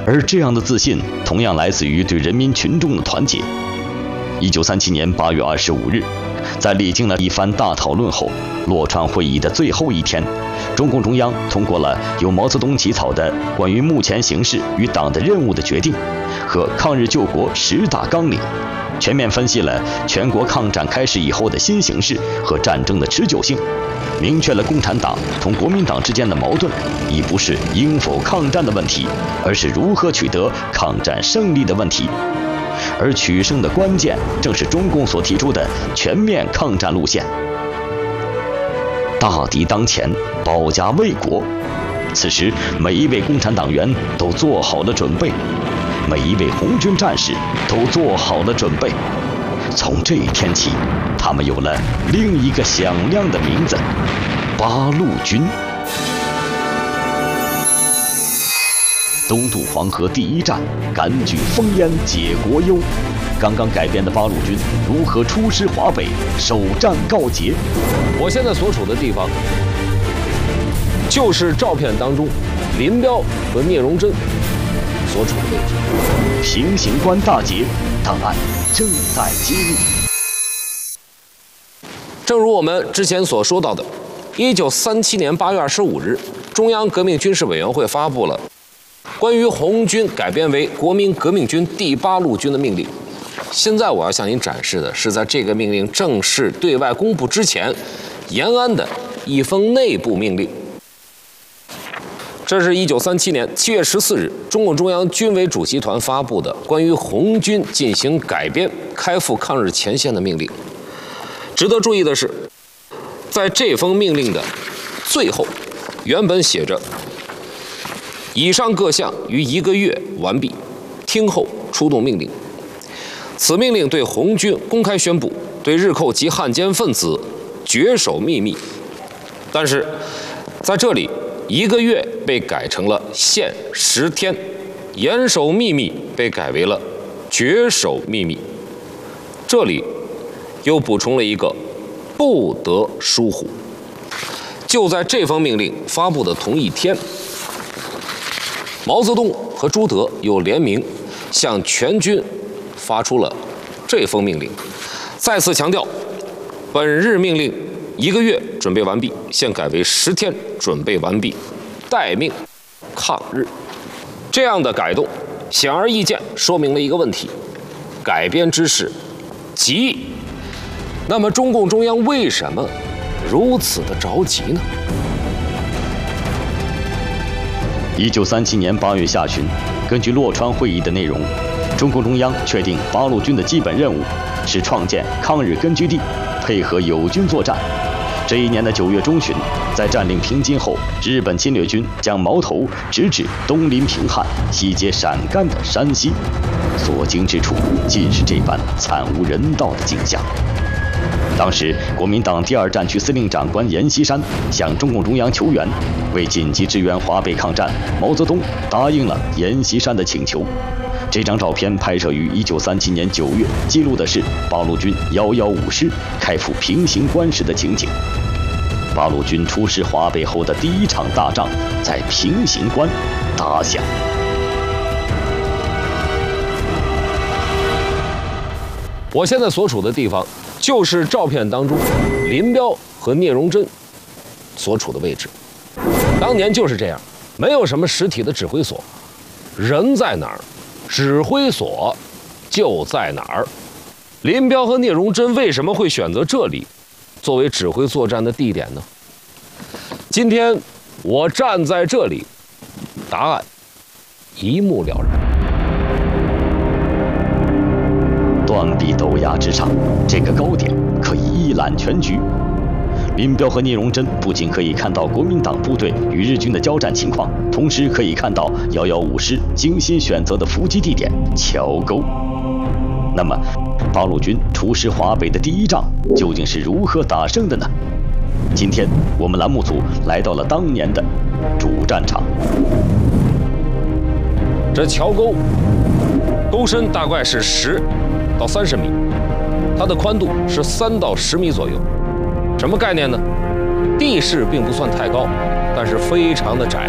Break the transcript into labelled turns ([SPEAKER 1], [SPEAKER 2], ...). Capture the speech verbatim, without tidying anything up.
[SPEAKER 1] 而这样的自信同样来自于对人民群众的团结。一九三七年八月二十五日，在历经了一番大讨论后，洛川会议的最后一天，中共中央通过了由毛泽东起草的关于目前形势与党的任务的决定和抗日救国十大纲领，全面分析了全国抗战开始以后的新形势和战争的持久性，明确了共产党同国民党之间的矛盾已不是应否抗战的问题，而是如何取得抗战胜利的问题。而取胜的关键正是中共所提出的全面抗战路线。大敌当前，保家卫国。此时，每一位共产党员都做好了准备，每一位红军战士都做好了准备。从这一天起，他们有了另一个响亮的名字——八路军。东渡黄河第一战，赶举烽烟解国忧。刚刚改编的八路军如何出师华北，首战告捷？
[SPEAKER 2] 我现在所处的地方，就是照片当中林彪和聂荣臻所处的位置。
[SPEAKER 1] 平型关大捷，档案正在揭秘。
[SPEAKER 2] 正如我们之前所说到的，一九三七年八月二十五日，中央革命军事委员会发布了关于红军改编为国民革命军第八路军的命令。现在我要向您展示的是在这个命令正式对外公布之前，延安的一封内部命令。这是一九三七年七月十四日，中共中央军委主席团发布的关于红军进行改编、开赴抗日前线的命令。值得注意的是，在这封命令的最后，原本写着：以上各项于一个月完毕，听候出动命令。此命令对红军公开宣布，对日寇及汉奸分子绝守秘密。但是在这里，一个月被改成了限十天，严守秘密被改为了绝守秘密。这里又补充了一个不得疏忽。就在这封命令发布的同一天，毛泽东和朱德又联名向全军发出了这封命令，再次强调，本日命令一个月准备完毕，现改为十天准备完毕，待命抗日。这样的改动显而易见说明了一个问题：改编之事急。那么中共中央为什么如此的着急呢？
[SPEAKER 1] 一九三七年八月下旬，根据洛川会议的内容，中共中央确定八路军的基本任务是创建抗日根据地，配合友军作战。这一年的九月中旬，在占领平津后，日本侵略军将矛头直指东临平汉，西接陕甘的山西，所经之处尽是这般惨无人道的景象。当时，国民党第二战区司令长官阎锡山向中共中央求援，为紧急支援华北抗战，毛泽东答应了阎锡山的请求。这张照片拍摄于一九三七年九月，记录的是八路军幺幺五师开赴平型关时的情景。八路军出师华北后的第一场大仗在平型关打响。
[SPEAKER 2] 我现在所处的地方，就是照片当中林彪和聂荣臻所处的位置。当年就是这样，没有什么实体的指挥所，人在哪儿，指挥所就在哪儿。林彪和聂荣臻为什么会选择这里作为指挥作战的地点呢？今天我站在这里，答案一目了然。
[SPEAKER 1] 断壁陡崖之上，这个高点可以一览全局。林彪和聂荣臻不仅可以看到国民党部队与日军的交战情况，同时可以看到幺幺五师精心选择的伏击地点桥沟。那么，八路军出师华北的第一仗究竟是如何打胜的呢？今天我们栏目组来到了当年的主战场。
[SPEAKER 2] 这桥沟沟深大概是十到三十米，它的宽度是三到十米左右。什么概念呢？地势并不算太高，但是非常的窄。